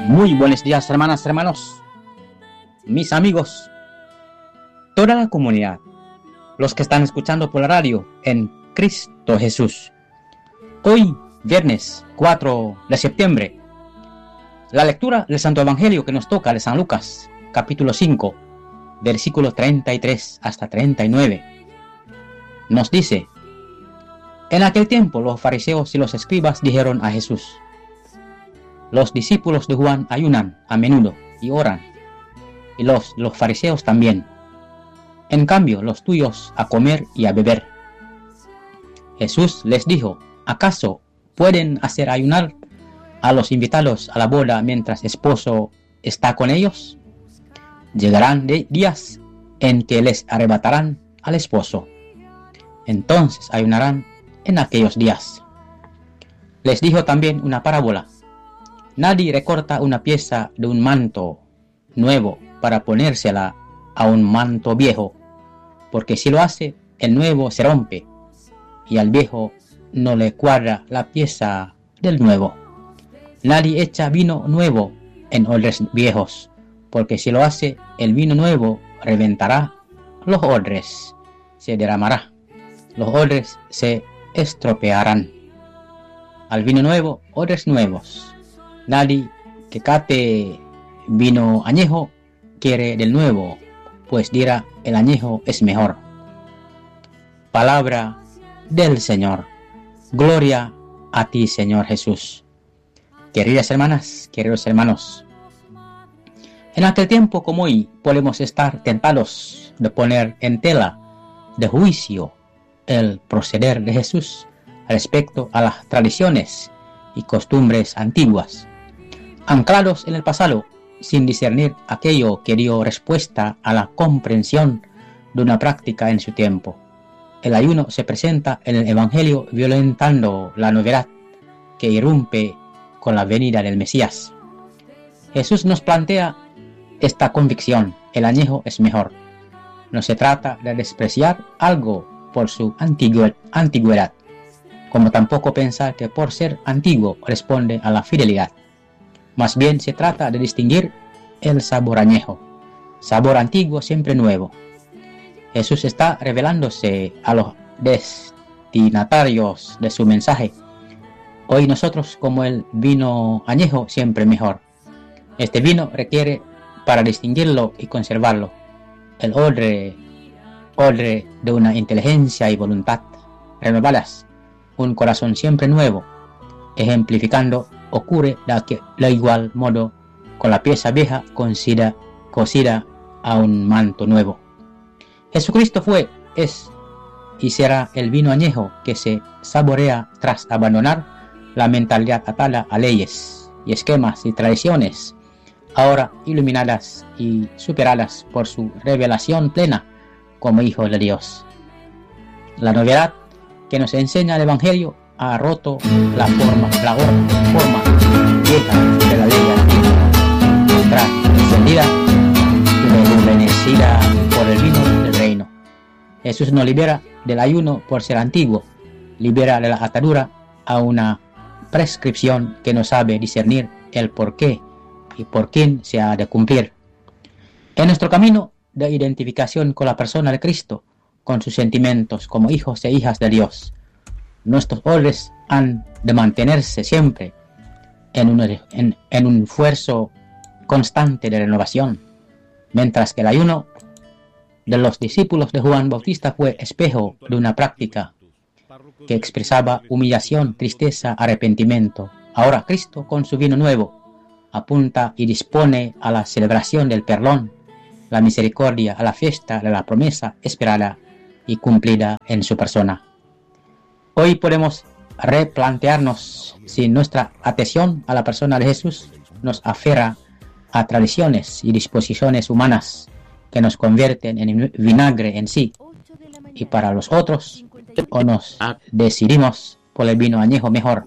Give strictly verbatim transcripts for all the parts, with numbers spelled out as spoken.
Muy buenos días, hermanas, hermanos, mis amigos, toda la comunidad, los que están escuchando por la radio en Cristo Jesús. Hoy, viernes cuatro de septiembre, la lectura del Santo Evangelio que nos toca de San Lucas, capítulo cinco, versículos treinta y tres hasta treinta y nueve, nos dice: En aquel tiempo los fariseos y los escribas dijeron a Jesús: Los discípulos de Juan ayunan a menudo y oran, y los, los fariseos también. En cambio, los tuyos a comer y a beber. Jesús les dijo: ¿Acaso pueden hacer ayunar a los invitados a la boda mientras esposo está con ellos? Llegarán de días en que les arrebatarán al esposo. Entonces ayunarán en aquellos días. Les dijo también una parábola: Nadie recorta una pieza de un manto nuevo para ponérsela a un manto viejo, porque si lo hace, el nuevo se rompe, y al viejo no le cuadra la pieza del nuevo. Nadie echa vino nuevo en odres viejos, porque si lo hace, el vino nuevo reventará los odres, se derramará, los odres se estropearán. Al vino nuevo, odres nuevos. Nadie que cate vino añejo quiere del nuevo, pues dirá: el añejo es mejor. Palabra del Señor. Gloria a ti, Señor Jesús. Queridas hermanas, queridos hermanos, en aquel tiempo como hoy podemos estar tentados de poner en tela de juicio el proceder de Jesús respecto a las tradiciones y costumbres antiguas, anclados en el pasado, sin discernir aquello que dio respuesta a la comprensión de una práctica en su tiempo. El ayuno se presenta en el Evangelio violentando la novedad que irrumpe con la venida del Mesías. Jesús nos plantea esta convicción: el añejo es mejor. No se trata de despreciar algo por su antigüedad, como tampoco pensar que por ser antiguo responde a la fidelidad. Más bien se trata de distinguir el sabor añejo, sabor antiguo siempre nuevo. Jesús está revelándose a los destinatarios de su mensaje. Hoy nosotros como el vino añejo siempre mejor. Este vino requiere, para distinguirlo y conservarlo, el odre, odre de una inteligencia y voluntad renovadas, un corazón siempre nuevo. Ejemplificando, ocurre de, de igual modo con la pieza vieja cosida, cosida a un manto nuevo. Jesucristo fue, es y será el vino añejo que se saborea tras abandonar la mentalidad atada a leyes y esquemas y tradiciones, ahora iluminadas y superadas por su revelación plena como hijos de Dios. La novedad que nos enseña el Evangelio ha roto la forma, la forma vieja de la ley antigua, otra encendida y rejuvenecida por el vino del reino. Jesús nos libera del ayuno por ser antiguo, libera de la atadura a una prescripción que no sabe discernir el por qué y por quién se ha de cumplir. En nuestro camino de identificación con la persona de Cristo, con sus sentimientos como hijos e hijas de Dios, nuestros odres han de mantenerse siempre en un, en, en un esfuerzo constante de renovación, mientras que el ayuno de los discípulos de Juan Bautista fue espejo de una práctica que expresaba humillación, tristeza, arrepentimiento. Ahora Cristo, con su vino nuevo, apunta y dispone a la celebración del perdón, la misericordia, a la fiesta de la promesa esperada y cumplida en su persona. Hoy podemos replantearnos si nuestra atención a la persona de Jesús nos aferra a tradiciones y disposiciones humanas que nos convierten en vinagre en sí y para los otros, o nos decidimos por el vino añejo mejor.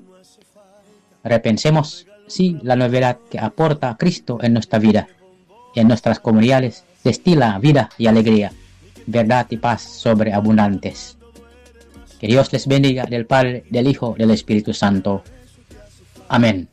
Repensemos si la novedad que aporta Cristo en nuestra vida y en nuestras comunidades destila vida y alegría, verdad y paz sobreabundantes. Que Dios les bendiga, del Padre, del Hijo, del Espíritu Santo. Amén.